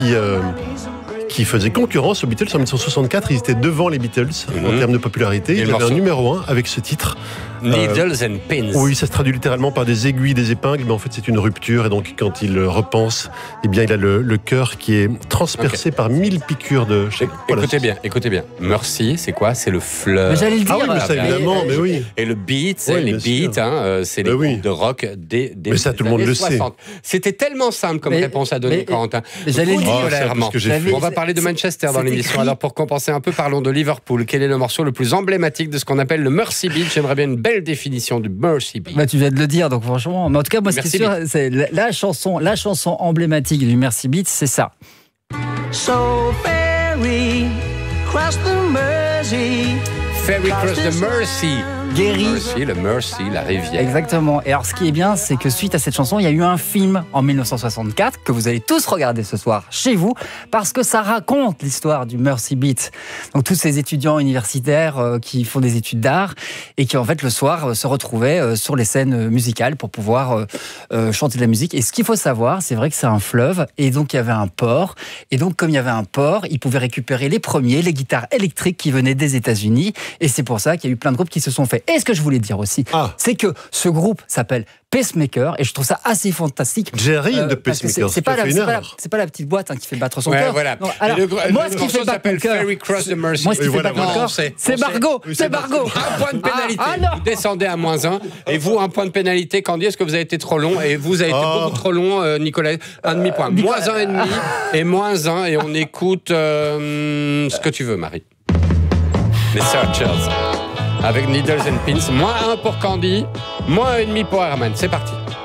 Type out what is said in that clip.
qui faisait concurrence aux Beatles en 1964. Ils étaient devant les Beatles en termes de popularité. Ils avaient un numéro 1 avec ce titre. Needles and Pins. Oui, ça se traduit littéralement par des aiguilles, des épingles, mais en fait c'est une rupture. Et donc quand il repense, eh bien il a le cœur qui est transpercé par 1000 piqûres de... Écoutez bien. Mercy, c'est quoi? C'est le fleuve. Mais j'allais le dire. Ah oui, mais ça évidemment, mais oui. Et le beat, Oui, les bien beats, c'est les groupes de rock des mais ça, tout le monde le sait. C'était tellement simple comme réponse à donner, Corentin. J'allais le dire. On va parler de Manchester dans l'émission. Alors pour compenser un peu, parlons de Liverpool. Quel est le morceau le plus emblématique de ce qu'on appelle le Mercy Beat? J'aimerais bien une belle définition du Mercy Beat. Bah, tu viens de le dire, donc franchement. Mais en tout cas, moi, ce qui est sûr, c'est la chanson emblématique du Mercy Beat, c'est ça. So ferry cross the Mersey. Ferry Cross the Mersey. Guéri. Le Mercy, la rivière. Exactement. Et alors, ce qui est bien, c'est que suite à cette chanson, il y a eu un film en 1964 que vous allez tous regarder ce soir chez vous, parce que ça raconte l'histoire du Mercy Beat. Donc, tous ces étudiants universitaires qui font des études d'art et qui, en fait, le soir, se retrouvaient sur les scènes musicales pour pouvoir chanter de la musique. Et ce qu'il faut savoir, c'est vrai que c'est un fleuve, et donc il y avait un port. Et donc, comme il y avait un port, ils pouvaient récupérer les guitares électriques qui venaient des États-Unis. Et c'est pour ça qu'il y a eu plein de groupes qui se sont fait. Et ce que je voulais dire aussi, c'est que ce groupe s'appelle Pacemaker, et je trouve ça assez fantastique. Jerry de Pacemaker. C'est pas la petite boîte qui fait battre son cœur. Voilà. Non, alors, moi, ce qui fait battre mon cœur, Ferry Cross the Mersey. Moi, ce qui fait battre mon cœur, c'est Margot. C'est Margot. Un point de pénalité. Vous descendez à -1. Et vous, un point de pénalité. Candy, est-ce que vous avez été trop long? Et vous avez été beaucoup trop long, Nicolas. Un demi-point. -1,5 et -1. Et on écoute ce que tu veux, Marie. Les Searchers. Avec Needles and Pins. -1 pour Candy. -1,5 pour Herman. C'est parti.